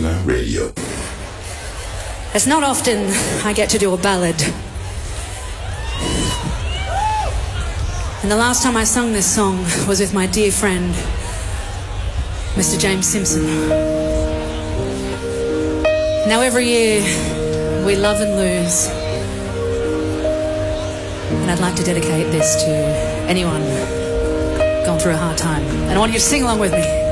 Sangma Radio. It's not often I get to do a ballad. And the last time I sung this song was with my dear friend, Mr. James Simpson. Now every year we love and lose. And I'd like to dedicate this to anyone going through a hard time. And I want you to sing along with me.